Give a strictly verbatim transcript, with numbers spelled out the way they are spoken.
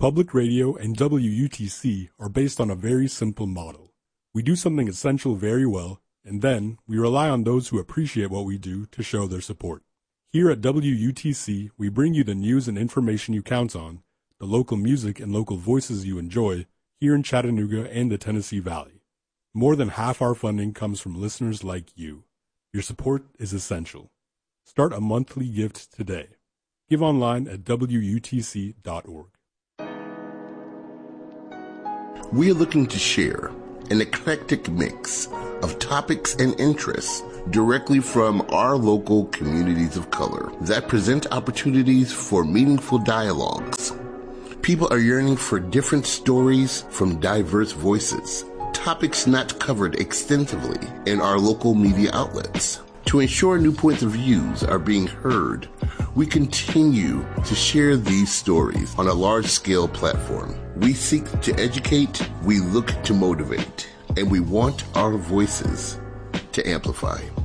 Public radio and W U T C are based on a very simple model. We do something essential very well, and then we rely on those who appreciate what we do to show their support. Here at W U T C, we bring you the news and information you count on, the local music and local voices you enjoy here in Chattanooga and the Tennessee Valley. More than half our funding comes from listeners like you. Your support is essential. Start a monthly gift today. Give online at W U T C dot org. We are looking to share an eclectic mix of topics and interests directly from our local communities of color that present opportunities for meaningful dialogues. People are yearning for different stories from diverse voices, topics not covered extensively in our local media outlets. To ensure new points of views are being heard, we continue to share these stories on a large-scale platform. We seek to educate, we look to motivate, and we want our voices to amplify.